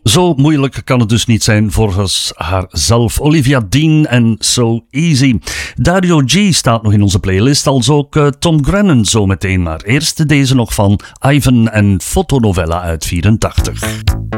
Zo moeilijk kan het dus niet zijn volgens haarzelf. Olivia Dean en So Easy. Dario G staat nog in onze playlist, als ook Tom Grennan zometeen. Maar eerst deze nog van Ivan en Fotonovella uit 84.